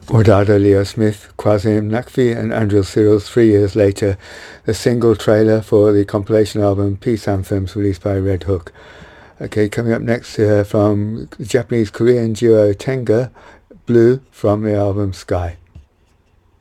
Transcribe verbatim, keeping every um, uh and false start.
Wardada, Leo Smith, Quasim Nakfi and Andrew Cyrils three years later, the single trailer for the compilation album Peace Anthems released by Red Hook. Okay, coming up next uh, from the Japanese-Korean duo Tenga, Blue from the album Sky.